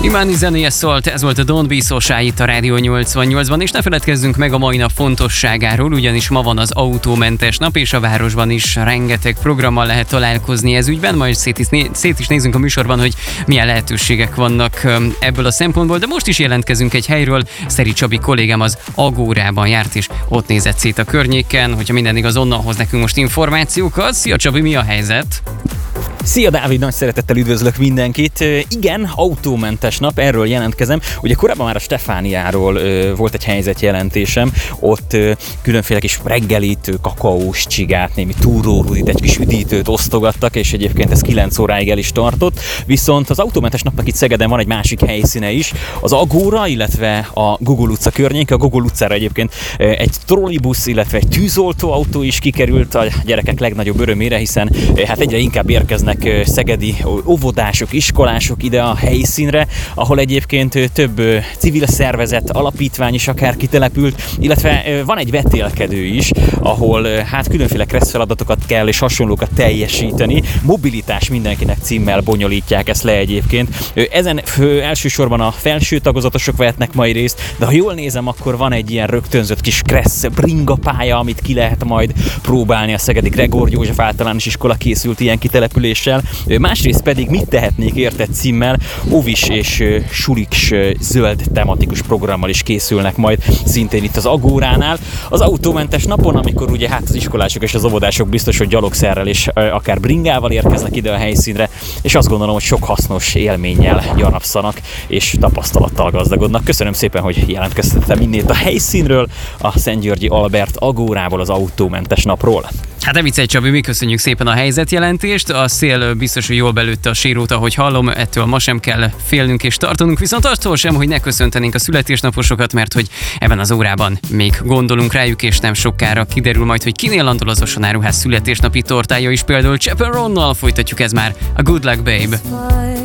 Imáni zenéje szólt, ez volt a Don't Be So Shy itt a Rádió 88-ban, és ne feledkezzünk meg a mai nap fontosságáról, ugyanis ma van az autómentes nap, és a városban is rengeteg programmal lehet találkozni ez ügyben, majd szét is nézzünk a műsorban, hogy milyen lehetőségek vannak ebből a szempontból, de most is jelentkezünk egy helyről. Szeri Csabi kollégám az Agórában járt, és ott nézett szét a környéken, hogyha minden igaz, onnan hoz nekünk most információkat. Szia Csabi, mi a helyzet? Szia Dávid, nagy szeretettel üdvözlök mindenkit. Igen, autómentes nap, erről jelentkezem. Ugye korábban már a Stefániáról volt egy helyzetjelentésem, ott különféle kis reggelit, kakaós csigát, némi túrórudit, egy kis üdítőt osztogattak, és egyébként ez 9 óráig el is tartott. Viszont az autómentes napnak itt Szegeden van egy másik helyszíne is, az Agóra, illetve a Gogol utca környéke. A Gogol utcára egyébként egy trollibusz, illetve egy tűzoltóautó is kikerült a gyerekek legnagyobb örömére, hiszen hát egyre inkább érkeznek szegedi óvodások, iskolások ide a helyszínre, ahol egyébként több civil szervezet, alapítvány is akár kitelepült, illetve van egy vetélkedő is, ahol hát különféle kresszfeladatokat kell és hasonlókat teljesíteni. Mobilitás mindenkinek címmel bonyolítják ezt le egyébként. Ezen elsősorban a felső tagozatosok vehetnek majd részt, de ha jól nézem, akkor van egy ilyen rögtönzött kis kressz bringa pálya, amit ki lehet majd próbálni. A szegedi Gregor József általános iskola készült ilyen kitelepüléssel. Másrészt pedig mit tehetnék érted címmel, Ovis és Suliks zöld tematikus programmal is készülnek majd szintén itt az Agóránál. Az autómentes napon, amikor ugye hát az iskolások és az óvodások biztos, hogy gyalogszerrel és akár bringával érkeznek ide a helyszínre, és azt gondolom, hogy sok hasznos élménnyel gyarapszanak és tapasztalattal gazdagodnak. Köszönöm szépen, hogy jelentkeztettem innét a helyszínről, a Szentgyörgyi Albert Agórából, az autómentes napról. Hát ne viccelj Csabi, mi köszönjük szépen a helyzetjelentést. A szél biztos, hogy jól belőtte a sírót, ahogy hallom, ettől ma sem kell félnünk és tartanunk, viszont attól sem, hogy ne köszöntenénk a születésnaposokat, mert hogy ebben az órában még gondolunk rájuk, és nem sokára kiderül majd, hogy kinél landol az Oson Áruház születésnapi tortája is, például Chaperone-nal folytatjuk, ez már a Good Luck Babe.